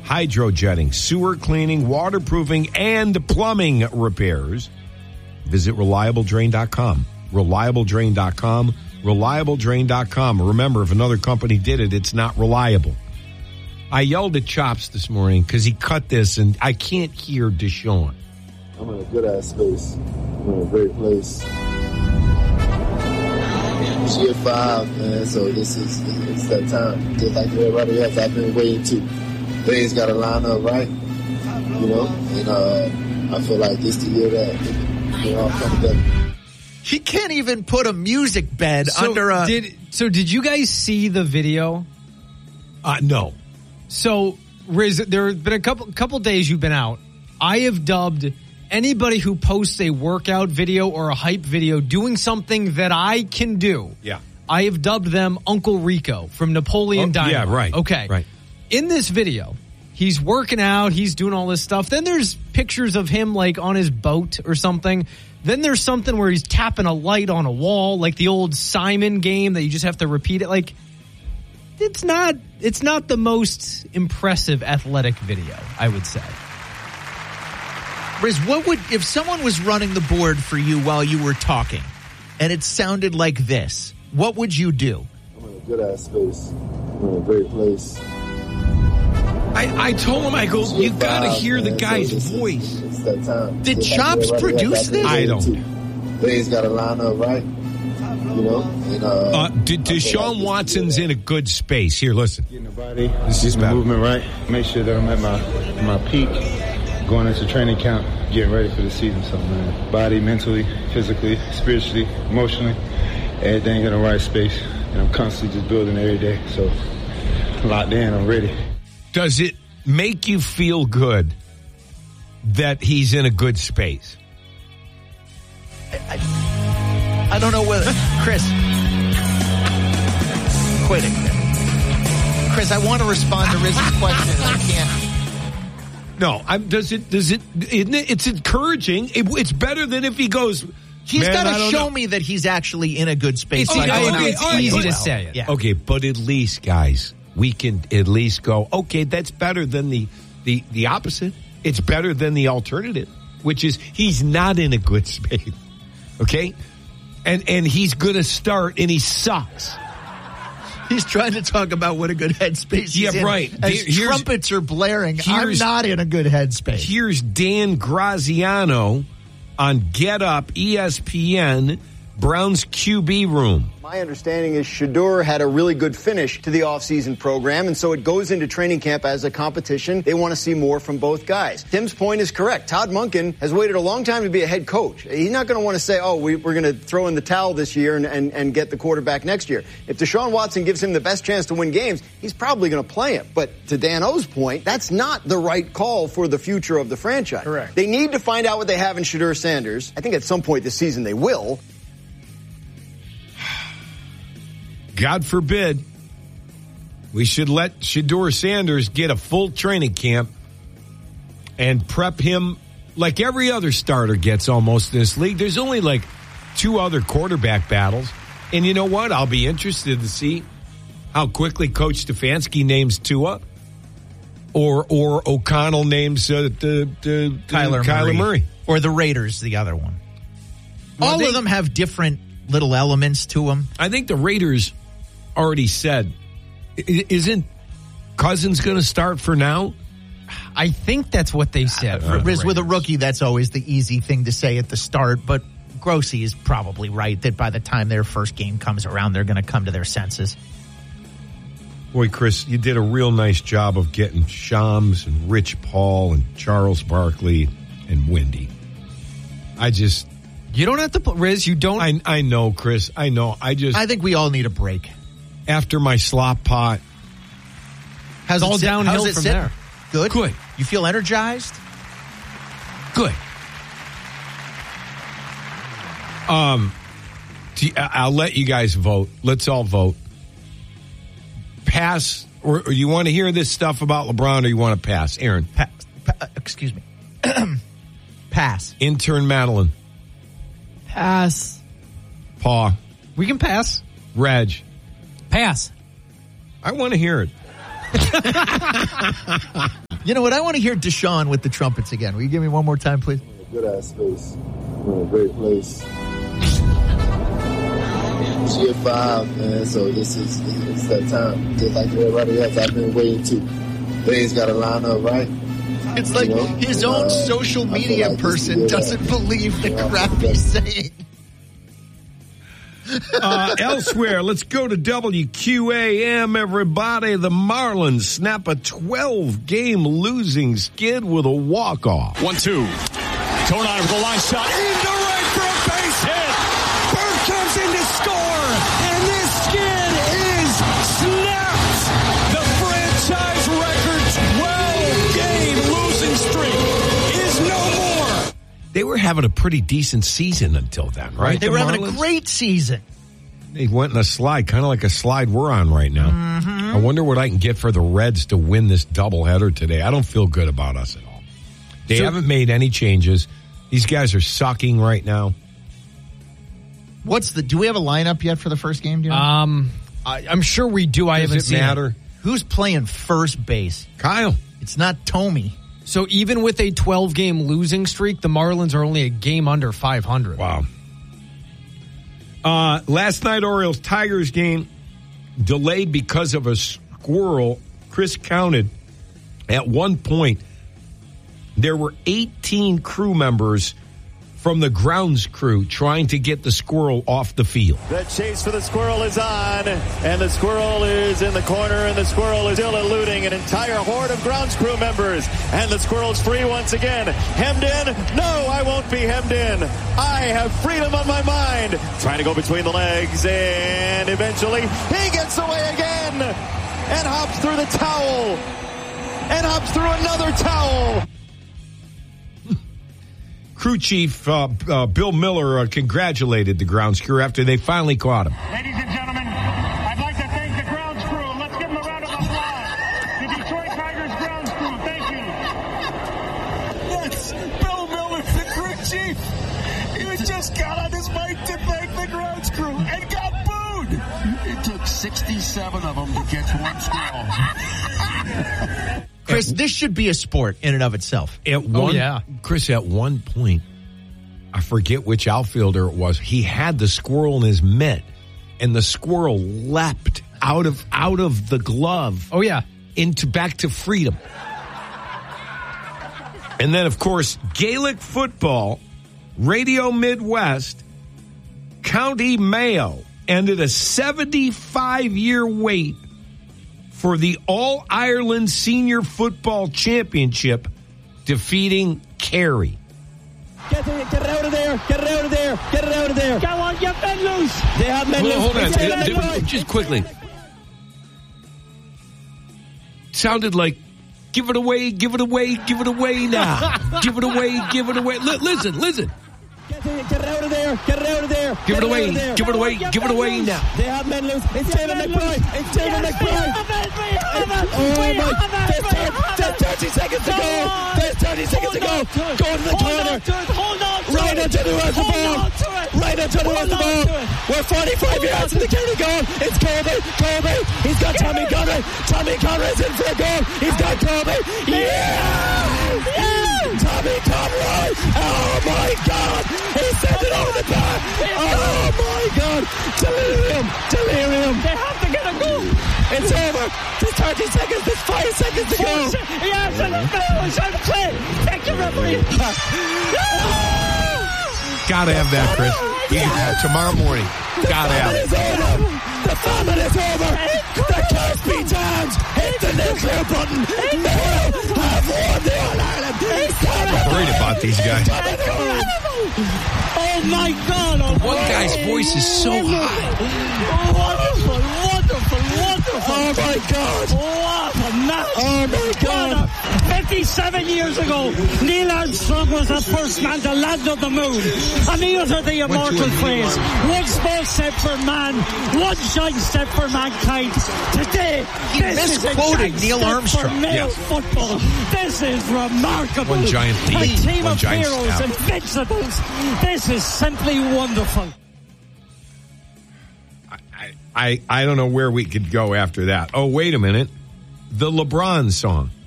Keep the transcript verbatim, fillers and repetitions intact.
hydrojetting, sewer cleaning, waterproofing, and plumbing repairs. Visit reliable drain dot com. reliable drain dot com. reliable drain dot com. Remember, if another company did it, it's not reliable. I yelled at Chops this morning because he cut this, and I can't hear Deshaun. I'm in a good-ass space. I'm in a great place. It's year five, man, so this is it's that time. Just like everybody else, I've been waiting too. Things got to line up right, you know, and uh, I feel like this the year that they all come together. He can't even put a music bed so under a... Did, so did you guys see the video? Uh, no. So, Riz, there have been a couple couple days you've been out. I have dubbed anybody who posts a workout video or a hype video doing something that I can do. Yeah. I have dubbed them Uncle Rico from Napoleon oh, Dynamite. Yeah, right. Okay. Right. In this video, he's working out, he's doing all this stuff. Then there's pictures of him like on his boat or something. Then there's something where he's tapping a light on a wall, like the old Simon game that you just have to repeat it. Like, it's not, it's not the most impressive athletic video, I would say. Riz, what would, if someone was running the board for you while you were talking and it sounded like this, what would you do? I'm in a good-ass space. I'm in a great place. I, I told him, I go, It's you year got to five, hear the man, so guy's this is- voice. It's that time. Did Just like Chops everybody else, produce I've been this? I waiting don't. too. Things got to line up right, you know, and uh, Uh, D- I feel like Deshaun this Watson's the year in a good space. Here, listen. Getting the body, This is getting the better. movement right. Make sure that I'm at my my peak, going into training camp, getting ready for the season. So, man, body, mentally, physically, spiritually, emotionally, everything in the right space. And I'm constantly just building every day. So, locked in, I'm ready. Does it make you feel good that he's in a good space? I, I don't know whether... Chris. Quit it. Chris, I want to respond to Riz's question and I can't. No, I'm, does it, does it, isn't it, it's encouraging. It, it's better than if he goes, He's "Man, got I to don't show know." me that he's actually in a good space. It's, Like, I oh, agree. no, It's oh, easy well. to say it. Yeah. Okay, but at least, guys, we can at least go, okay, that's better than the, the, the opposite. It's better than the alternative, which is he's not in a good space. Okay? And and he's going to start and he sucks. He's trying to talk about what a good headspace he's Yeah, in. right. As Here- here's- trumpets are blaring, I'm here's- not in a good headspace. Here's Dan Graziano on Get Up, E S P N, Browns Q B room. My understanding is Shedeur had a really good finish to the offseason program, and so it goes into training camp as a competition. They want to see more from both guys. Tim's point is correct. Todd Monken has waited a long time to be a head coach. He's not going to want to say, oh, we, we're going to throw in the towel this year and, and, and get the quarterback next year. If Deshaun Watson gives him the best chance to win games, he's probably going to play him. But to Dan O's point, that's not the right call for the future of the franchise. Correct. They need to find out what they have in Shedeur Sanders. I think at some point this season they will. God forbid we should let Shedeur Sanders get a full training camp and prep him like every other starter gets almost in this league. There's only like two other quarterback battles. And you know what? I'll be interested to see how quickly Coach Stefanski names Tua or or O'Connell names uh, the, the, Kyler, Kyler Murray. Murray. Or the Raiders, the other one. Well, All they- of them have different little elements to them. I think the Raiders already said, I- isn't Cousins going to start for now? I think that's what they said. Uh, Riz, with a rookie, that's always the easy thing to say at the start, but Grossi is probably right that by the time their first game comes around, they're going to come to their senses. Boy, Chris, you did a real nice job of getting Shams and Rich Paul and Charles Barkley and Wendy. I just... You don't have to put, Riz, you don't... I, I know, Chris. I know. I just... I think we all need a break. After my slop pot... How's all it sit? downhill How's it from sit? there. Good? Good. You feel energized? Good. Um, do you- I'll let you guys vote. Let's all vote. Pass, or, or you want to hear this stuff about LeBron, or you want to pass? Aaron. Pa- pa- excuse me. Pass. Intern Madeline. Pass. Paw. We can pass. Reg. Pass. I want to hear it. You know what? I want to hear Deshaun with the trumpets again. Will you give me one more time, please? Good ass space. We're in a great place. It's year five, man, so this is it's that time. Just like everybody else, I've been waiting too. Things got to line up right. It's like you know? his own uh, social media like person doesn't believe the crap he's saying. Uh, elsewhere, let's go to W Q A M, everybody. The Marlins snap a twelve-game losing skid with a walk-off. one two. Toronto with a line shot. Into right for a base hit. Bird comes in to score. And this skid is snapped. The franchise record twelve-game losing streak is no more. They were having a pretty decent season until then, right? They the were having Marlins? a great season. They went in a slide, kind of like a slide we're on right now. Mm-hmm. I wonder what I can get for the Reds to win this doubleheader today. I don't feel good about us at all. They so, haven't made any changes. These guys are sucking right now. What's the? Do we have a lineup yet for the first game? Do you know? Um, I, I'm sure we do. I Does haven't it seen matter? it. Who's playing first base? Kyle. It's not Tommy. So even with a twelve-game losing streak, the Marlins are only a game under five hundred. Wow. Uh, last night, Orioles-Tigers game delayed because of a squirrel. Chris counted at one point there were eighteen crew members from the grounds crew trying to get the squirrel off the field. The chase for the squirrel is on, and the squirrel is in the corner, and the squirrel is still eluding an entire horde of grounds crew members. And the squirrel's free once again. Hemmed in? No, I won't be hemmed in. I have freedom on my mind. Trying to go between the legs, and eventually he gets away again and hops through the towel and hops through another towel. Crew chief uh, uh, Bill Miller uh, congratulated the grounds crew after they finally caught him. Ladies and gentlemen, I'd like to thank the grounds crew. Let's give them a round of applause. The Detroit Tigers grounds crew, thank you. Yes, Bill Miller, the crew chief. He just got on his mic to thank the grounds crew and got booed. It took sixty-seven of them to catch one squirrel. Chris, this should be a sport in and of itself. At one, oh, yeah. Chris, at one point, I forget which outfielder it was, he had the squirrel in his mitt, and the squirrel leapt out of out of the glove. Oh, yeah. Into back to freedom. And then, of course, Gaelic football, Radio Midwest, County Mayo ended a seventy-five-year wait for the All-Ireland Senior Football Championship, defeating Kerry. Get it, get it out of there, get it out of there, get it out of there. Go on, get men loose. They have men Well, loose. hold on, They d- have d- just quickly. Sounded like, give it away, give it away, give it away now. Give it away, give it away. L- listen, listen. Get it, get it out of there, get it out of there. Give it get away, out of there. give it away, give it away now. They have men loose. It's David McBride. It's David McBride. Oh my, there's, thirty, there's thirty seconds to go. There's thirty seconds to go. Go to the corner. Hold on to Right it. onto the rest of the ball. Right onto the rest of the ball. We're forty-five yards from the county goal. It's Colby. Colby. He's got Tommy Conroy. Tommy Conroy's in for a goal. He's got Colby. Yeah! Yeah! Tommy Conroy. Oh my God. He sent it over the bar. Oh my God. Delirium. Delirium. They have to get a goal. It's over. There's thirty seconds. There's five seconds to go. Yes, and the bell is on play. Thank you, referee. Gotta have that, Chris. You can have tomorrow morning. Gotta have it. The famine is over. The Cosby Towns hit the nuclear button. Mayo have won the All-Ireland. I'm worried about these guys. Oh, my God. Oh, One guy's voice is so high. Wonderful, wonderful, wonderful. Oh, my God. What a match. Oh, my God. fifty-seven years ago, Neil Armstrong was the first man to land on the moon. And he uttered the immortal phrase, one small step for man, one giant step for mankind. Today, He this is a misquoted giant Neil step Armstrong. for male Yes. football. This is remarkable. One giant A leap, team one of giant heroes, step. invincibles. This is simply wonderful. I, I, I don't know where we could go after that. Oh, wait a minute. the LeBron song.